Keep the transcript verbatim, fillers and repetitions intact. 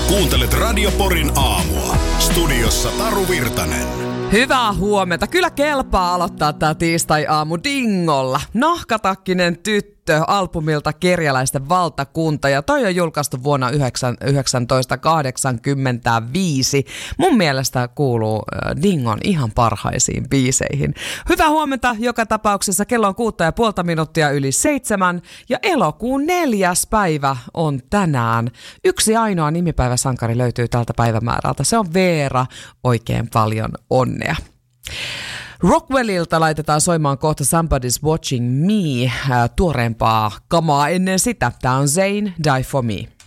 Kuuntelet Radio Porin aamua. Studiossa Taru Virtanen. Hyvää huomenta. Kyllä kelpaa aloittaa tää tiistai-aamu dingolla. Nahkatakkinen tyttö albumilta Kerjäläisten valtakunta, ja toi on julkaistu vuonna tuhatyhdeksänsataakahdeksankymmentäviisi. Mun mielestä kuuluu dingon ihan parhaisiin biiseihin. Hyvää huomenta joka tapauksessa. Kello on kuutta ja puolta minuuttia yli seitsemän, ja elokuun neljäs päivä on tänään. Yksi ainoa nimipäiväsankari löytyy tältä päivämäärältä. Se on Veera. Oikein paljon onnea. Rockwellilta laitetaan soimaan kohta Somebody's Watching Me, äh, tuoreempaa kamaa ennen sitä. Tää on Zayn, Die For Me.